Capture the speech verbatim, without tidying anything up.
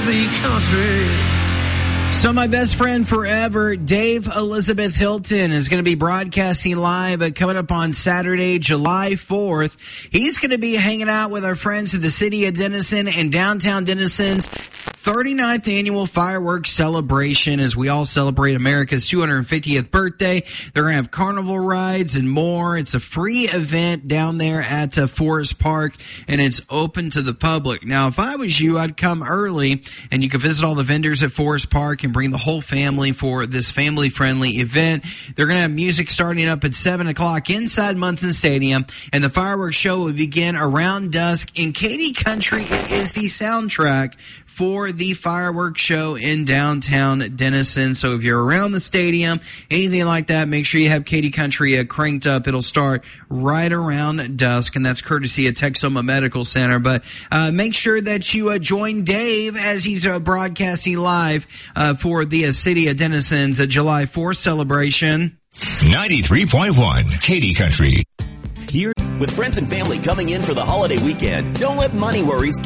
be country. So my best friend forever, Dave Elizabeth Hilton, is going to be broadcasting live uh, coming up on Saturday, July fourth. He's going to be hanging out with our friends at the City of Denison and Downtown Denison's thirty-ninth annual fireworks celebration as we all celebrate America's two hundred fiftieth birthday. They're going to have carnival rides and more. It's a free event down there at uh, Forest Park, and it's open to the public. Now, if I was you, I'd come early, and you can visit all the vendors at Forest Park and bring the whole family for this family-friendly event. They're going to have music starting up at seven o'clock inside Munson Stadium, and the fireworks show will begin around dusk. In Katy Country, it is the soundtrack for the fireworks show in downtown Denison. So if you're around the stadium, anything like that, make sure you have Katy Country uh, cranked up. It'll start right around dusk, and that's courtesy of Texoma Medical Center. But uh, make sure that you uh, join Dave as he's uh, broadcasting live uh, for the uh, City of Denison's uh, July fourth celebration. ninety-three point one Katy Country. Here, with friends and family coming in for the holiday weekend, don't let money worries